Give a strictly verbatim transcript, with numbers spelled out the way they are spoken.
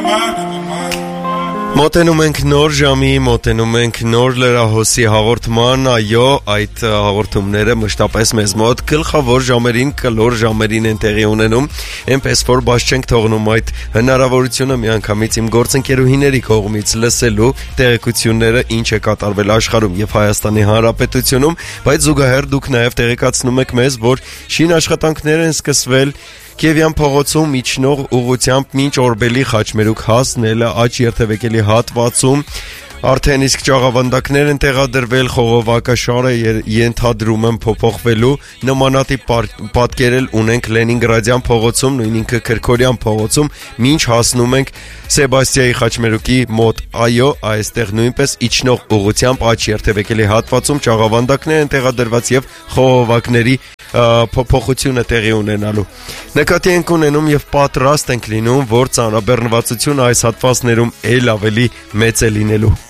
Մոտենում ենք նոր ժամի, մոտենում ենք նոր լրահոսի հաղորդման, այո, այդ հաղորդումները մշտապես մեզ մոտ գլխավոր ժամերին, կլոր ժամերին են տեղի ունենում, այնպես որ բաց չենք թողնում այդ հնարավորությունը միանգամից իմ գործընկերուհիների կողմից լսելու տեղեկությունները, ինչ է կատարվել աշխարհում եւ Հայաստանի Հանրապետությունում, բայց զուգահեռ դուք նաեւ տեղեկացնում եք մեզ, որ շինաշխատանքներ են սկսվել Կիևյան փողոցում իջնող ուղղությամբ մինչ Օրբելի խաչմերուկ հասնելը աջ երթևեկելի հատվածում Արդեն իսկ ճաղավանդակներ են տեղադրվել, խողովակաշարը ենթադրում եմ փոփոխվելու, նմանատիպ պատկերել ունենք Լենինգրադյան փողոցում, նույն ինքը Քրքորյան փողոցում, մինչ հասնում ենք Սեբաստիայի խաչմերուկի մոտ, այո, այստեղ նույնպես իջնող ուղղությամբ աջ երթևեկելի հատվածում ճաղավանդակներ են տեղադրված եւ խողովակների փոփոխությունը տեղի ունենալու։ Նկատի ենք ունենում եւ պատրաստ ենք լինում, որ ծանրաբեռնվածությունը այս հատվածներում ել ավելի մեծ է լինելու։